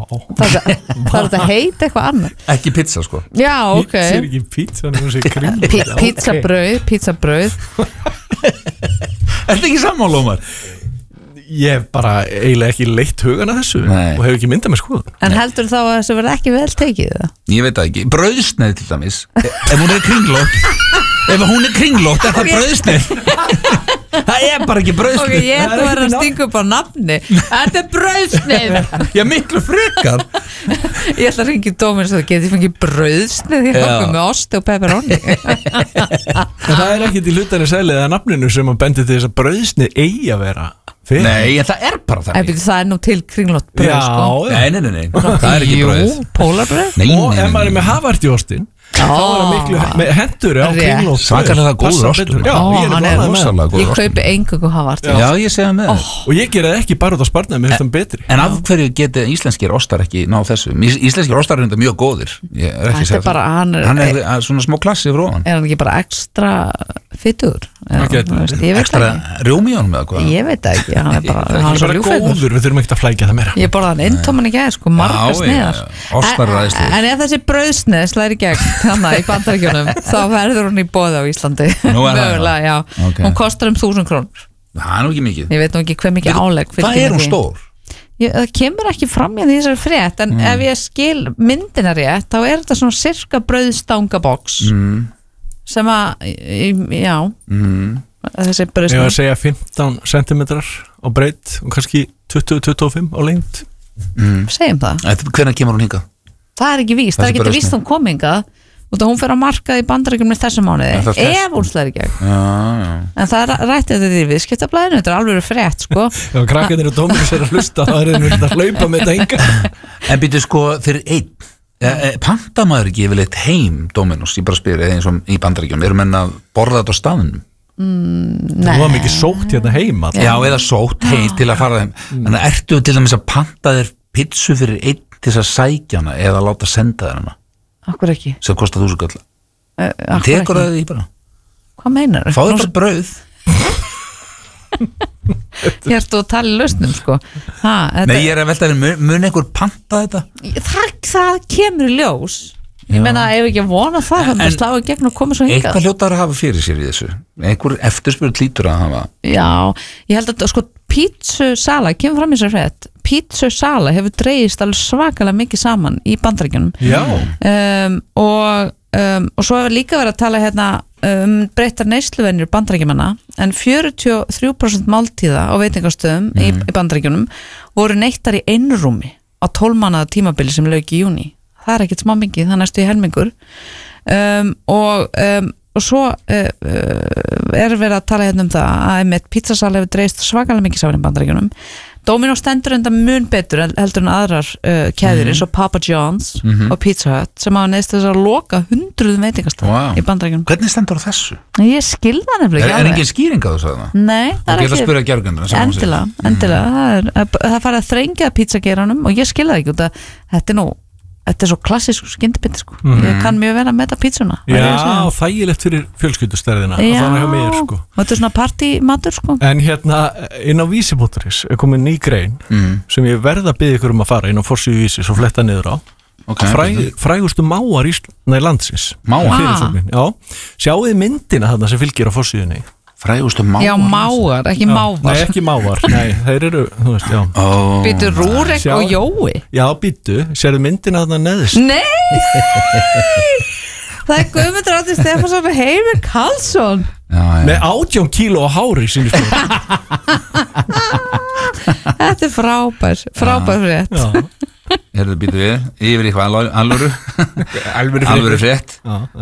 Það þetta heit eitthvað annað Ekki pizza sko Já, ok Það er ekki pizza, það er kringlótt Pizzabrauð Ertu ekki sammála, Ómar? Ég hef bara eiginlega ekki leitt hugan að þessu og hef ekki myndað með skoðun En heldur þá að þessu verði ekki vel tekið það? Ég veit það ekki, brauðsneið til dæmis Ef hún er kringlótt er það brauðsneið Það er bara ekki brauðsneið Ok, ég ætla að vera að stinga upp á nafni Þetta er brauðsneið Já, miklu frekar Ég ætla að ringa í Dómins og það geti fengið brauðsneið Ég hafði með osti og pepperoni En það er ekkit í hlutarni sælið að nafninu sem að bendi til þess að brauðsneið eigi að vera fyrir. Nei, en það er bara það Það er nú til kringlótt brauð Já, sko. Nei, það er ekki brauð Jú, pólarbrauð Og ef maður er með havartjóstin þá er það miklu hendur á kringlótt Svakalega góður ostur Já, ég er rosalega góður Ég kaupi engu havart Já, ég segja með Og ég gera það ekki bara út á sparnaði, mér finnst það betri En af hverju geti íslenskir ostar ekki ná þessu? Íslenskir ostar er mjög góðir Þetta er bara, hann er svona smá klassi fyrir ofan Er hann ekki bara ekstra fytur? Ekstra rjómi í honum eða hvað? Ég veit það ekki, hann er bara Hann er bara góður, við þurfum ekki að flækja það meira Ég borða hann eintóman ekki sko, margar sniðar En ef þessi brauðsneið slæri gegn þannig í Bandaríkjunum þá verður hún í boði á Íslandi mögulega, já, hún kostar 1.000 krónur Það er nú ekki mikið Ég veit nú ekki hver mikið álegg Hvað er hún stór? Það kemur ekki fram í þessari frétt en ef ég skil myndina rétt þá er þetta svona cirka brauðstangaboks sem að já þessi brauðstang Ég var að segja 15 cm á breidd og kannski 20-25 á lengd Segjum það Hvenær kemur hún hingað? Það er ekki víst, það er ekki víst hún kom hingað og hún fer að marka í Bandaríkjunum með þessum mánuði ef hún slæðir gegn en það er rættið þetta í viðskiptablaðinu þetta er alveg frétt sko Já, krakkarnir og Dóminus er að hlusta þá er þeir að hlaupa með þetta enga En býtu sko fyrir einn panta maður ekki yfirleitt heim Dóminus, ég bara spyr eða eins og í Bandaríkjunum eru menn að borða þetta á staðnum? Það var mikið sótt hérna heima Já, eða sótt heim til að fara þeim Þannig að ertu til dæmis að panta þér pizzu fyrir einn til þess að sækja hana eða láta senda þér hana Akkur ekki sem kostar 1.000 kall Tekur það því bara Hvað meinar þú? Fáðu bara brauð Ég ertu að tala í lausnum sko Nei, ég er að velta þér mun einhver panta þetta? Það kemur í ljós Ég meina, ef ekki að vona það þannig að sláðu gegn og koma svo hingað Eitthvað hljótar að hafa fyrir sér í þessu Einhver eftirspurð hlýtur að hafa Já, ég held að sko pítsusala, kemur fram í sér frétt pítsusala hefur dregist alveg svakalega mikið saman í Bandaríkjunum Já og svo hefur líka verið að tala hérna breyttar neysluvenjur Bandaríkjumanna en 43% máltíða á veitingastöðum í Bandaríkjunum voru neittar í einrúmi á 12 mánaða tímabili sem lauk í júní það er ekkert smá mikið, það næstu í helmingur og svo er verið að tala hérna það að með pizzasal hefur dreist svakalega mikið saman í Bandaríkjunum Domino's stendur enda mun betur heldur en aðrar keðjur eins og Papa John's og Pizza Hut sem hafa neðst þess að loka 100 veitingastað í Bandaríkjunum Hvernig stendur á þessu? Ég skil það nefnilega ekki Er engin skýring á þessu það? Nei, það er ekki endilega það farið að þrengja pizzageiranum og ég skil það ekki út að þetta er svo klassísk skyndibiti sko. Ég kann mjög vel að meta pizzuna Já, þægilegt fyrir fjölskyldustærðina Já, og hjá sko. Þetta er svona partymatur sko. En hérna inn á vísi.is er komin ný grein sem ég verð að biðja ykkur um að fara inn á forsíðu vísi svo fletta niður á frægustu máar í landsins Máar? Já, sjáuði myndina þarna sem fylgir á forsíðunni Frægustu mávar? Já, mávar, ekki mávar Nei, ekki mávar, nei, þeir eru, þú veist, já Býtu Rúrik og Jói Já, býtu, sérðu myndina þarna neðist Nei Það er Guðmundur Árni Stefánsson og Heimir Karlsson Með 18 kíló á hári sínu Þetta er frábær frétt Herðu býtu við, yfir eitthvað alvöru frétt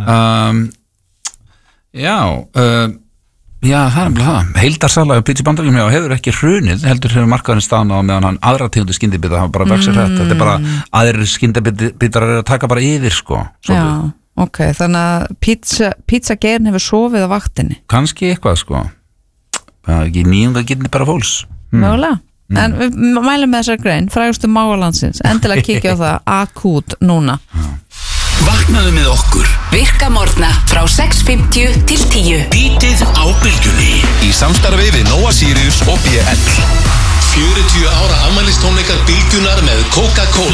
Já, það er nefnilega það. Heildarsala pizza í Bandaríkjunum hefur ekki hrunið, heldur hefur markaðurinn staðnað meðan hann aðra tegundir skyndibita hafa bara vaxið hrætt. Þetta er bara aðrir skyndibitar að taka bara yfir, sko. Já, ok, þannig að pizzageirin hefur sofið á vaktinni. Kannski eitthvað, sko. Það er ekki nýjunga getni bara fólks. Mögulega. En við mælum með þessar grein, frægustu mágalandsins, endilega kíkja á það akút núna. Vaknaðu með okkur Virka morgna frá 6:50 til 10 Bítið á bylgjunni Í samstarfi við Nóa Sirius og BL 40 ára afmælistónleikar bylgjunar með Coca-Cola